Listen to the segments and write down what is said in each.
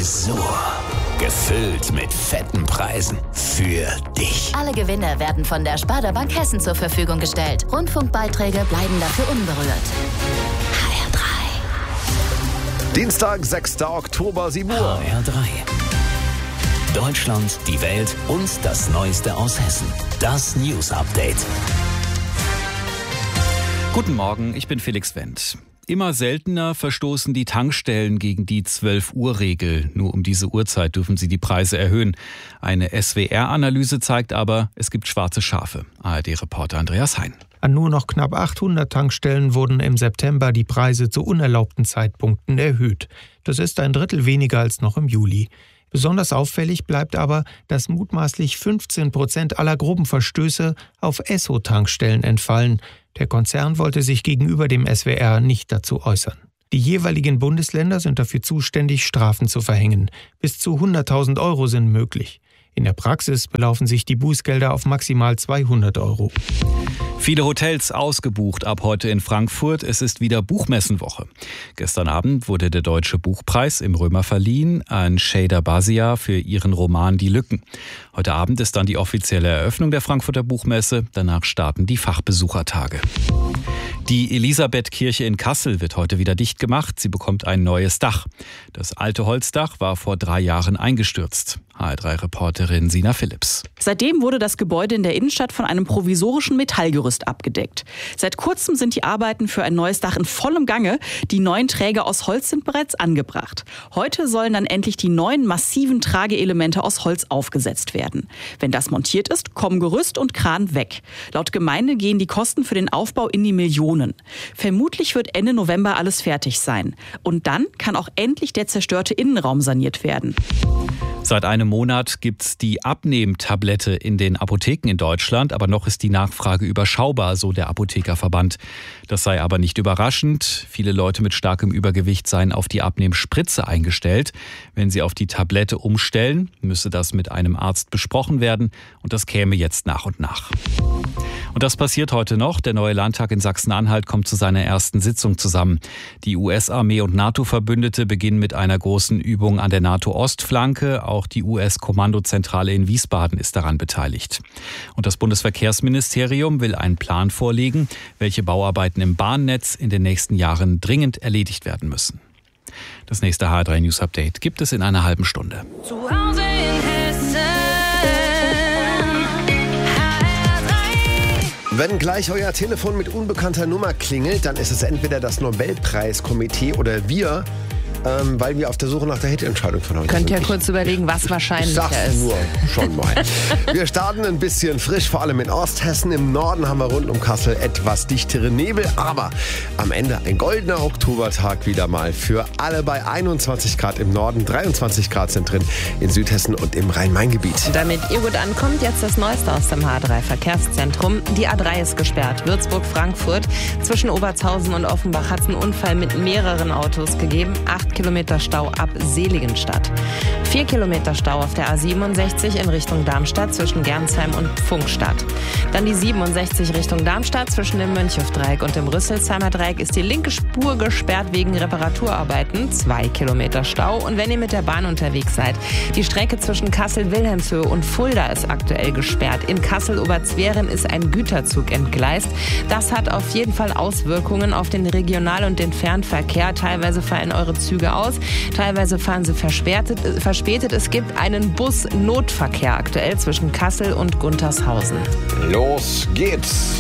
Tresor. Gefüllt mit fetten Preisen. Für dich. Alle Gewinne werden von der Sparda Bank Hessen zur Verfügung gestellt. Rundfunkbeiträge bleiben dafür unberührt. HR3. Dienstag, 6. Oktober, 7 Uhr. HR3. Deutschland, die Welt und das Neueste aus Hessen. Das News Update. Guten Morgen, ich bin Felix Wendt. Immer seltener verstoßen die Tankstellen gegen die 12-Uhr-Regel. Nur um diese Uhrzeit dürfen sie die Preise erhöhen. Eine SWR-Analyse zeigt aber, es gibt schwarze Schafe. ARD-Reporter Andreas Hein. An nur noch knapp 800 Tankstellen wurden im September die Preise zu unerlaubten Zeitpunkten erhöht. Das ist ein Drittel weniger als noch im Juli. Besonders auffällig bleibt aber, dass mutmaßlich 15% aller groben Verstöße auf Esso-Tankstellen entfallen. Der Konzern wollte sich gegenüber dem SWR nicht dazu äußern. Die jeweiligen Bundesländer sind dafür zuständig, Strafen zu verhängen. Bis zu 100.000 € sind möglich. In der Praxis belaufen sich die Bußgelder auf maximal 200 €. Viele Hotels ausgebucht ab heute in Frankfurt. Es ist wieder Buchmessenwoche. Gestern Abend wurde der Deutsche Buchpreis im Römer verliehen an Shada Basia für ihren Roman Die Lücken. Heute Abend ist dann die offizielle Eröffnung der Frankfurter Buchmesse. Danach starten die Fachbesuchertage. Die Elisabethkirche in Kassel wird heute wieder dicht gemacht. Sie bekommt ein neues Dach. Das alte Holzdach war vor 3 Jahren eingestürzt. HR3-Reporterin Sina Philipps. Seitdem wurde das Gebäude in der Innenstadt von einem provisorischen Metallgerüst abgedeckt. Seit kurzem sind die Arbeiten für ein neues Dach in vollem Gange. Die neuen Träger aus Holz sind bereits angebracht. Heute sollen dann endlich die neuen massiven Trageelemente aus Holz aufgesetzt werden. Wenn das montiert ist, kommen Gerüst und Kran weg. Laut Gemeinde gehen die Kosten für den Aufbau in die Millionen. Vermutlich wird Ende November alles fertig sein. Und dann kann auch endlich der zerstörte Innenraum saniert werden. Seit einem Monat gibt's die Abnehmtablette in den Apotheken in Deutschland, aber noch ist die Nachfrage überschaubar, so der Apothekerverband. Das sei aber nicht überraschend. Viele Leute mit starkem Übergewicht seien auf die Abnehmspritze eingestellt. Wenn sie auf die Tablette umstellen, müsse das mit einem Arzt besprochen werden und das käme jetzt nach und nach. Und das passiert heute noch. Der neue Landtag in Sachsen-Anhalt kommt zu seiner ersten Sitzung zusammen. Die US-Armee und NATO-Verbündete beginnen mit einer großen Übung an der NATO-Ostflanke. Auch die US-Kommandozentrale in Wiesbaden ist daran beteiligt. Und das Bundesverkehrsministerium will einen Plan vorlegen, welche Bauarbeiten im Bahnnetz in den nächsten Jahren dringend erledigt werden müssen. Das nächste HR3 News Update gibt es in einer halben Stunde. Zu Hause in Hessen. Wenn gleich euer Telefon mit unbekannter Nummer klingelt, dann ist es entweder das Nobelpreiskomitee oder wir, weil wir auf der Suche nach der Hitentscheidung von heute sind. Könnt ihr kurz überlegen, was wahrscheinlicher ist. Nur schon mal. Wir starten ein bisschen frisch, vor allem in Osthessen. Im Norden haben wir rund um Kassel etwas dichtere Nebel, aber am Ende ein goldener Oktobertag wieder mal für alle bei 21 Grad im Norden, 23 Grad sind drin in Südhessen und im Rhein-Main-Gebiet. Damit ihr gut ankommt, jetzt das Neueste aus dem H3-Verkehrszentrum. Die A3 ist gesperrt. Würzburg-Frankfurt. Zwischen Obertshausen und Offenbach hat es einen Unfall mit mehreren Autos gegeben. 8 Kilometer Stau ab Seligenstadt. 4 Kilometer Stau auf der A67 in Richtung Darmstadt zwischen Gernsheim und Pfungstadt. Dann die 67 Richtung Darmstadt zwischen dem Mönchhofdreieck und dem Rüsselsheimer Dreieck ist die linke Spur gesperrt wegen Reparaturarbeiten. 2 Kilometer Stau. Und wenn ihr mit der Bahn unterwegs seid, die Strecke zwischen Kassel-Wilhelmshöhe und Fulda ist aktuell gesperrt. In Kassel-Oberzweren ist ein Güterzug entgleist. Das hat auf jeden Fall Auswirkungen auf den Regional- und den Fernverkehr. Teilweise fallen eure Züge aus, teilweise fahren sie verspätet. Es gibt einen Bus-Notverkehr aktuell zwischen Kassel und Guntershausen. Los geht's!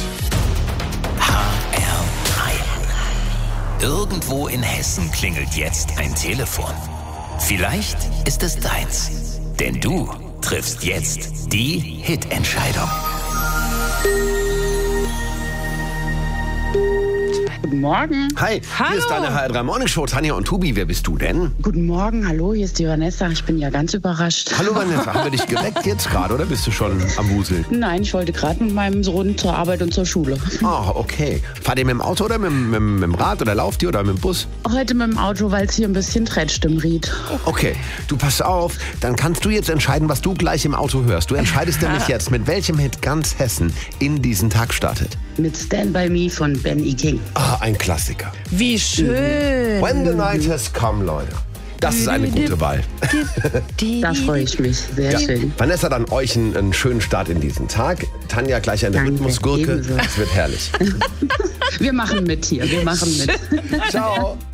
HR3. Irgendwo in Hessen klingelt jetzt ein Telefon. Vielleicht ist es deins. Denn du triffst jetzt die Hitentscheidung. Guten Morgen. Hi, hier ist deine HR3 Morning Show. Tanja und Tobi, wer bist du denn? Guten Morgen, hallo, hier ist die Vanessa. Ich bin ja ganz überrascht. Hallo Vanessa, haben wir dich geweckt jetzt gerade oder bist du schon am Wuseln? Nein, ich wollte gerade mit meinem Sohn zur Arbeit und zur Schule. Ah, okay. Fahrt ihr mit dem Auto oder mit dem Rad oder lauft ihr oder mit dem Bus? Heute mit dem Auto, weil es hier ein bisschen trätscht im Ried. Okay, du pass auf, dann kannst du jetzt entscheiden, was du gleich im Auto hörst. Du entscheidest nämlich jetzt, mit welchem Hit ganz Hessen in diesen Tag startet. Mit Stand By Me von Ben E. King. Ah, ein Klassiker. Wie schön. When the night has come, Leute. Das ist eine gute Wahl. Da freue ich mich. Sehr schön. Vanessa, dann euch einen schönen Start in diesen Tag. Tanja, gleich eine Danke, Rhythmusgurke. ebenso. Das wird herrlich. Wir machen mit hier. Wir machen mit. Ciao.